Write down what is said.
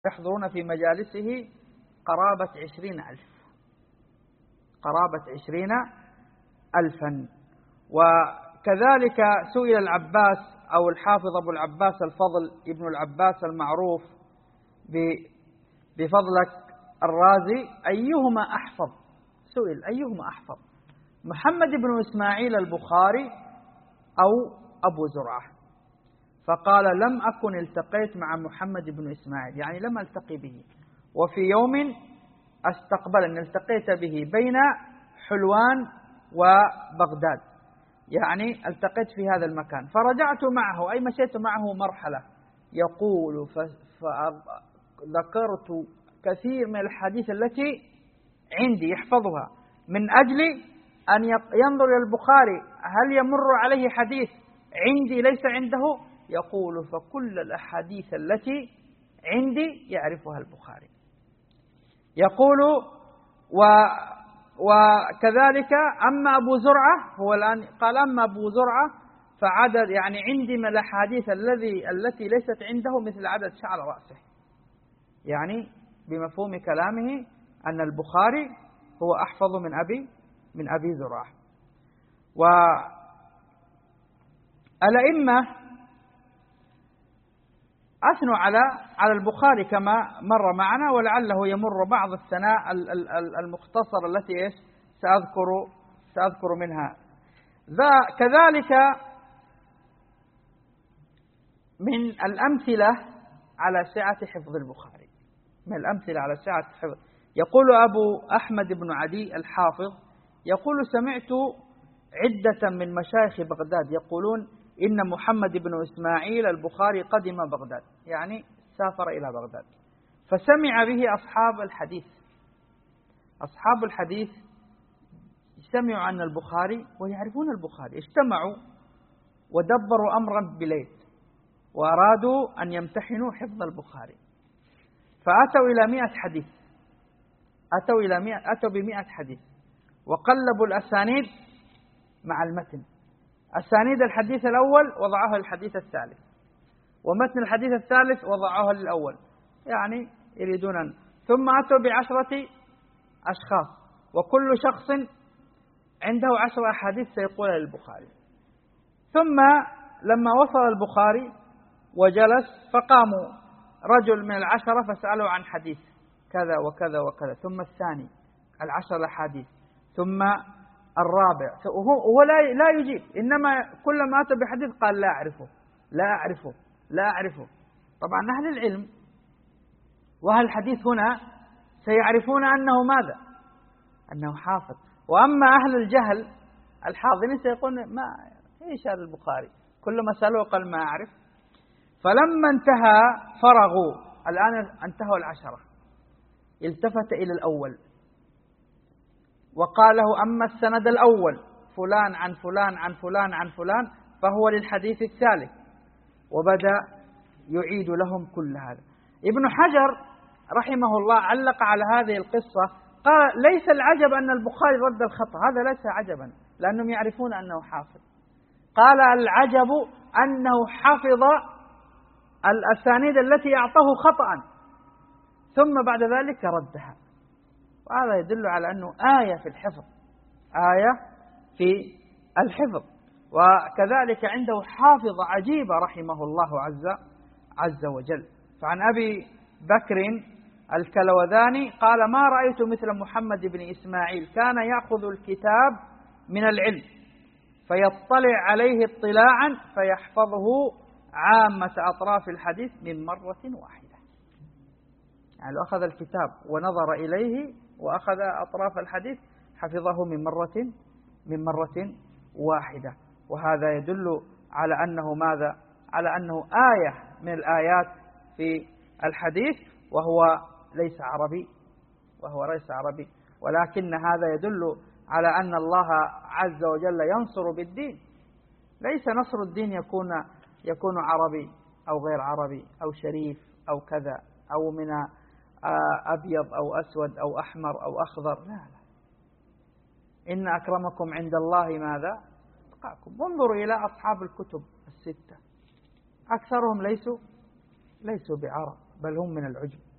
يحضرون في مجالسه قرابة 20,000، قرابة 20,000. وكذلك سئل العباس أو الحافظ أبو العباس الفضل ابن العباس المعروف بفضلك الرازي أيهما أحفظ، سئل أيهما أحفظ، محمد بن إسماعيل البخاري أو أبو زرعة؟ فقال لم أكن التقيت مع محمد بن إسماعيل، يعني لم ألتقي به، وفي يوم استقبل أن التقيت به بين حلوان وبغداد، يعني التقيت في هذا المكان، فرجعت معه أي مشيت معه مرحلة. يقول فذكرت كثير من الحديث التي عندي يحفظها من أجل أن ينظر إلى البخاري هل يمر عليه حديث عندي ليس عنده. يقول فكل الأحاديث التي عندي يعرفها البخاري. يقول وكذلك أما أبو زرعة، هو الآن قال أما أبو زرعة فعدد، يعني عندي من الأحاديث التي ليست عنده مثل عدد شعر رأسه، يعني بمفهوم كلامه أن البخاري هو أحفظ من أبي زرعة. والأئمة أثنوا على البخاري كما مر معنا، ولعله يمر بعض الثناء المختصر التي سأذكر منها. كذلك من الأمثلة على سعة حفظ البخاري، من الأمثلة على سعة حفظ، يقول أبو أحمد بن عدي الحافظ يقول سمعت عدة من مشايخ بغداد يقولون إن محمد بن إسماعيل البخاري قدم بغداد، يعني سافر إلى بغداد، فسمع به أصحاب الحديث. أصحاب الحديث سمعوا عن البخاري ويعرفون البخاري، اجتمعوا ودبروا أمرا بليل وأرادوا أن يمتحنوا حفظ البخاري، فأتوا إلى 100 حديث، أتوا ب100 حديث، وقلبوا الأسانيد مع المتن. أسانيد الحديث الأول وضعوها للحديث الثالث، ومتن الحديث الثالث وضعوها للأول، يعني يريدون ثم أتوا ب10 أشخاص، وكل شخص عنده 10 أحاديث سيقولها للبخاري. ثم لما وصل البخاري وجلس فقاموا رجل من 10 فسألوا عن حديث كذا وكذا وكذا، ثم الثاني 10 أحاديث، ثم الرابع، وهو لا يجيب، إنما كلما أتى بحديث قال لا أعرفه لا أعرفه لا أعرفه. طبعا أهل العلم وأهل الحديث هنا سيعرفون أنه ماذا؟ أنه حافظ. وأما أهل الجهل الحاضرين سيقولون ما إيش هذا البخاري، كلما سألوه قال ما أعرف. فلما انتهى فرغوا، الآن انتهوا 10، التفت إلى الأول وقال له أما السند الأول فلان عن فلان عن فلان عن فلان فهو للحديث الثالث، وبدأ يعيد لهم كل هذا. ابن حجر رحمه الله علق على هذه القصة، قال ليس العجب أن البخاري رد الخطأ، هذا ليس عجبا لأنهم يعرفون أنه حافظ. قال العجب أنه حفظ الأسانيد التي أعطاه خطأ ثم بعد ذلك ردها، وهذا يدل على أنه آية في الحفظ، آية في الحفظ. وكذلك عنده حافظة عجيبة رحمه الله عز وجل. فعن أبي بكر الكلوذاني قال ما رأيت مثل محمد بن إسماعيل، كان يأخذ الكتاب من العلم فيطلع عليه اطلاعا فيحفظه عامة أطراف الحديث من مرة واحدة. يعني لو أخذ الكتاب ونظر إليه وأخذ أطراف الحديث حفظه من مرة واحدة. وهذا يدل على أنه ماذا؟ على أنه آية من الآيات في الحديث، وهو ليس عربي، ولكن هذا يدل على أن الله عز وجل ينصر بالدين. ليس نصر الدين يكون عربي أو غير عربي أو شريف أو كذا أو من أبيض أو أسود أو أحمر أو أخضر، لا. إن أكرمكم عند الله ماذا؟ أتقاكم. وانظروا إلى أصحاب الكتب الستة، أكثرهم ليسوا بعرب، بل هم من العجم.